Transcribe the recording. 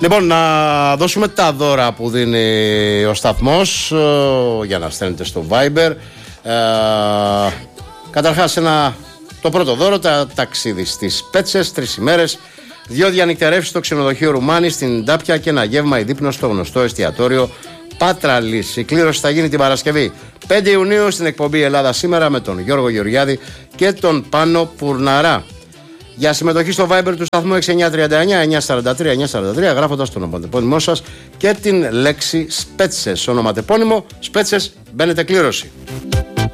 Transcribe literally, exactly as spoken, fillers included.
Λοιπόν, να δώσουμε τα δώρα που δίνει ο σταθμός για να στέλνετε στο Viber. Ε, καταρχάς, ένα, το πρώτο δώρο, τα ταξίδι στις Πέτσες, τρεις ημέρες, δύο διανυκτερεύσεις στο ξενοδοχείο Ρουμάνι στην Τάπια και ένα γεύμα ειδύπνο στο γνωστό εστιατόριο Πάτραλης. Η κλήρωση θα γίνει την Παρασκευή πέντε Ιουνίου στην εκπομπή Ελλάδα Σήμερα με τον Γιώργο Γεωργιάδη και τον Πάνο Πουρναρά. Για συμμετοχή στο Viber του σταθμού έξι εννιά τρία εννιά εννιά τέσσερα τρία εννιά τέσσερα τρία, γράφοντας το ονοματεπώνυμό σας και την λέξη Σπέτσες. Ονοματεπώνυμο Σπέτσες, μπαίνετε κλήρωση.